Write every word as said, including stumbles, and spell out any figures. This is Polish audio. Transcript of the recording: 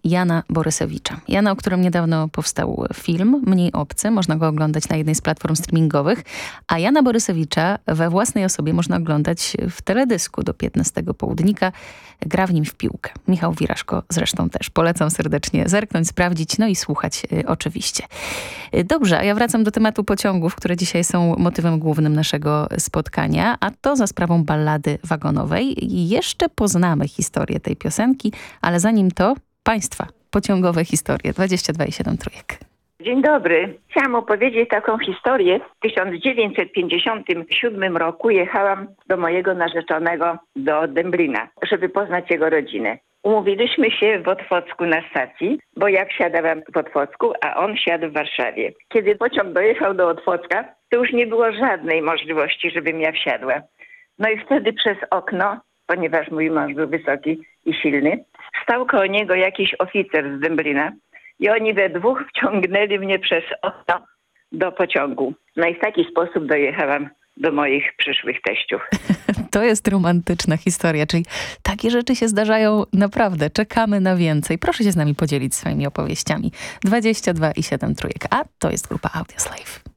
Jana Borysewicza. Jana, o którym niedawno powstał film, Mniej obcy. Można go oglądać na jednej z platform streamingowych. A Jana Borysewicza we własnej osobie można oglądać w teledysku do piętnastego południka. Gra w nim w piłkę. Michał Wiraszko zresztą też. Polecam serdecznie zerknąć, sprawdzić, no i słuchać y, oczywiście. Y, dobrze, a ja wracam do tematu pociągów, które dzisiaj są motywem głównym naszego spotkania, a to za sprawą ballady wagonowej. I jeszcze poznamy historię tej piosenki, ale zanim to państwa pociągowe historie. dwadzieścia dwa i siedem trójek. Dzień dobry. Chciałam opowiedzieć taką historię. W tysiąc dziewięćset pięćdziesiątym siódmym roku jechałam do mojego narzeczonego do Dęblina, żeby poznać jego rodzinę. Umówiliśmy się w Otwocku na stacji, bo ja wsiadałam w Otwocku, a on siadł w Warszawie. Kiedy pociąg dojechał do Otwocka, to już nie było żadnej możliwości, żebym ja wsiadła. No i wtedy przez okno, ponieważ mój mąż był wysoki i silny, stał koło niego jakiś oficer z Dęblina i oni we dwóch wciągnęli mnie przez okno do pociągu. No i w taki sposób dojechałam do moich przyszłych teściów. To jest romantyczna historia, czyli takie rzeczy się zdarzają naprawdę. Czekamy na więcej. Proszę się z nami podzielić swoimi opowieściami. dwadzieścia dwa i siedem trójek, a to jest grupa Audioslave.